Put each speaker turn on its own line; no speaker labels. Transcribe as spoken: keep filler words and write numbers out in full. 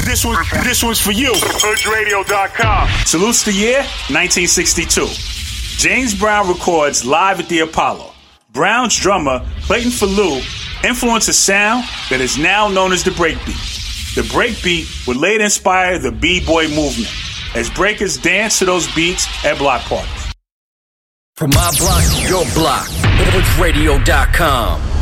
This one, this one's for you. Hood Radio dot com. Salutes the year, nineteen sixty-two. James Brown records live at the Apollo. Brown's drummer, Clayton Falou, influenced a sound that is now known as the breakbeat. The breakbeat would later inspire the B-boy movement, as breakers dance to those beats at block parties.
From my block to your block, Hood Radio dot com.